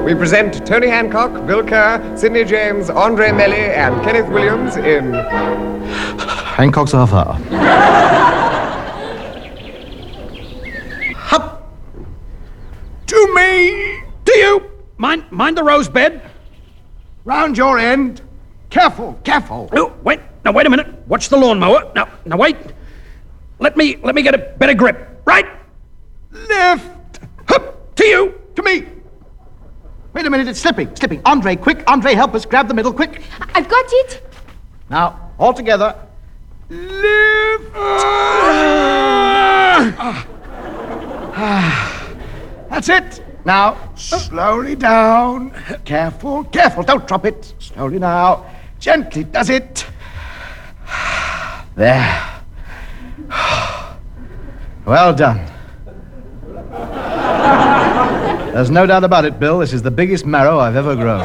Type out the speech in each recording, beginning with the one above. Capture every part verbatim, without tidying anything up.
we present Tony Hancock, Bill Kerr, Sidney James, Andre Melly, and Kenneth Williams in... Hancock's half hour. Hup! To me! To you! Mind, mind the rose bed. Round your end. Careful, careful. Oh, wait. Now, wait a minute. Watch the lawnmower. Now, now, wait. Let me, let me get a better grip. Right. Left. Hup! To you! To me. Wait a minute, it's slipping, slipping. Andre, quick. Andre, help us. Grab the middle, quick. I've got it. Now, all together. Lift. Ah. Ah. That's it. Now, slowly down. Careful, careful. Don't drop it. Slowly now. Gently does it. There. Well done. There's no doubt about it, Bill. This is the biggest marrow I've ever grown.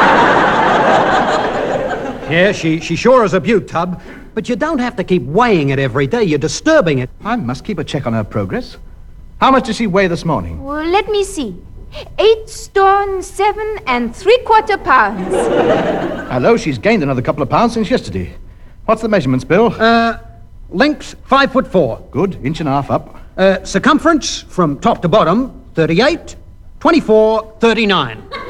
Yeah, she, she sure is a beaut, Tub. But you don't have to keep weighing it every day. You're disturbing it. I must keep a check on her progress. How much did she weigh this morning? Well, let me see. Eight stone, seven and three quarter pounds. Hello, she's gained another couple of pounds since yesterday. What's the measurements, Bill? Uh, length, five foot four. Good, inch and a half up. Uh, circumference, from top to bottom, thirty-eight, twenty-four, thirty-nine.